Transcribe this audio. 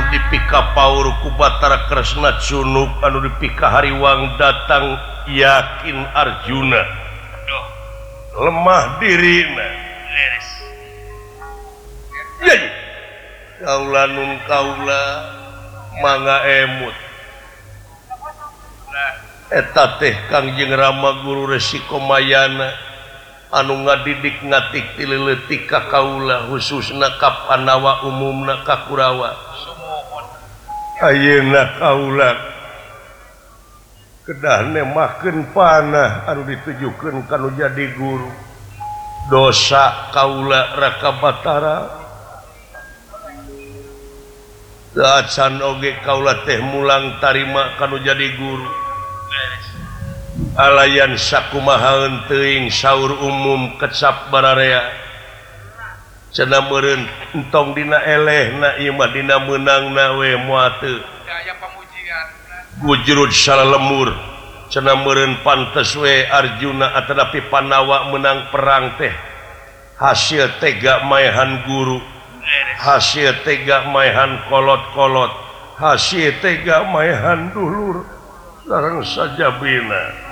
dipika Paur ku Batara Kresna Cunuk anu dipika Hariwang datang yakin Arjuna lemah dirina kaula nun kaula mangga emut eta teh Kangjeng Rama Guru Resiko Mayana anu ngadidik ngatik tileutik ka kaula khususna ka Panawa umumna ka Kurawa ayeuna kaula kedah nemakeun panah anu ditujukeun kanu jadi guru dosa kaula Raka Batara acan oge kaula teh mulang tarima kanu jadi guru alayan sakumaha teuing saur umum kecap bararea cenah meureun entong dina elehna ieu mah dina meunangna we moal teu daya pamujian gujrud salemur cenah meureun pantes we Arjuna tetapi Panawa menang perang teh hasil tega maehan guru hasil tega maehan kolot-kolot hasil tega maehan dulur sareng sajabina